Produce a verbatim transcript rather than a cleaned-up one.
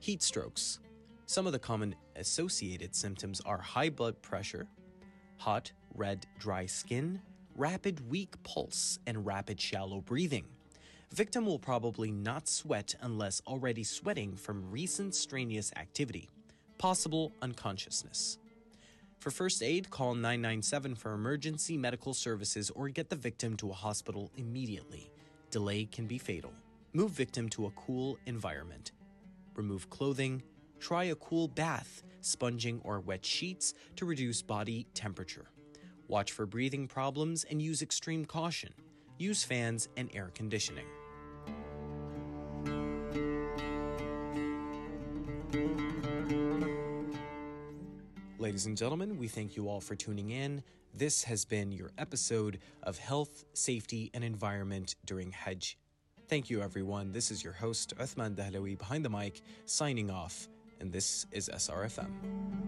Heat strokes. Some of the common associated symptoms are high blood pressure, hot, red, dry skin, rapid, weak pulse, and rapid, shallow breathing. Victim will probably not sweat unless already sweating from recent strenuous activity. Possible unconsciousness. For first aid, call nine nine seven for emergency medical services or get the victim to a hospital immediately. Delay can be fatal. Move victim to a cool environment. Remove clothing. Try a cool bath, sponging or wet sheets to reduce body temperature. Watch for breathing problems and use extreme caution. Use fans and air conditioning. Ladies and gentlemen, we thank you all for tuning in. This has been your episode of Health, Safety, and Environment during Hajj. Thank you, everyone. This is your host, Uthman Dahlawi, behind the mic, signing off, and this is S R F M.